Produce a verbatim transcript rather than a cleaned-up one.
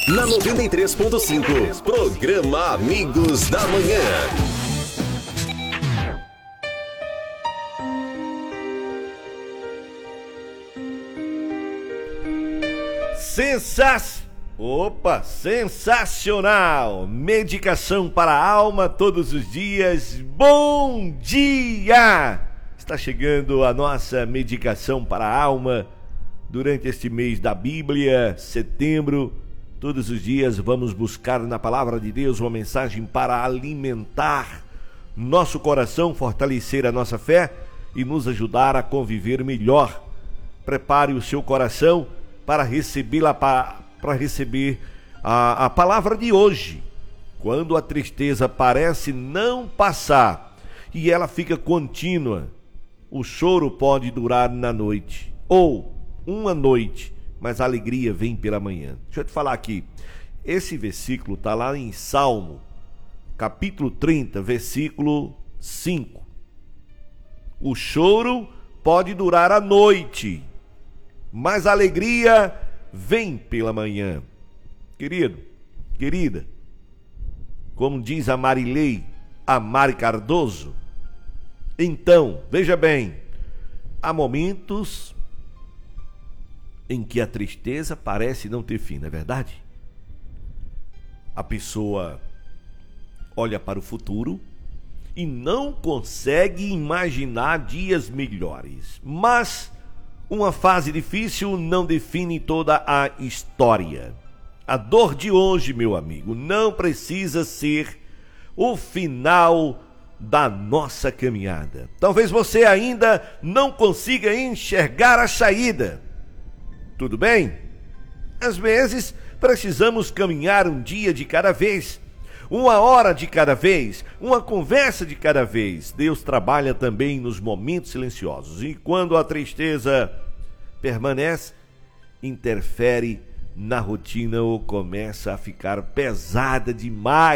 Na noventa e três ponto cinco, programa Amigos da Manhã. Sensas... Opa, sensacional! Medicação para a alma todos os dias. Bom dia! Está chegando a nossa medicação para a alma durante este mês da Bíblia, setembro. Todos os dias vamos buscar na palavra de Deus uma mensagem para alimentar nosso coração, fortalecer a nossa fé e nos ajudar a conviver melhor. Prepare o seu coração para recebê-la, para receber a, a palavra de hoje. Quando a tristeza parece não passar e ela fica contínua, o choro pode durar na noite, ou uma noite, mas a alegria vem pela manhã. Deixa eu te falar aqui, esse versículo está lá em Salmo, capítulo trinta, versículo cinco. O choro pode durar a noite, mas a alegria vem pela manhã. Querido, querida, como diz a Marilei, a Mari Cardoso, então, veja bem, há momentos em que a tristeza parece não ter fim, não é verdade? A pessoa olha para o futuro e não consegue imaginar dias melhores, mas uma fase difícil não define toda a história. A dor de hoje, meu amigo, não precisa ser o final da nossa caminhada. Talvez você ainda não consiga enxergar a saída. Tudo bem? Às vezes precisamos caminhar um dia de cada vez, uma hora de cada vez, uma conversa de cada vez. Deus trabalha também nos momentos silenciosos. E quando a tristeza permanece, interfere na rotina ou começa a ficar pesada demais.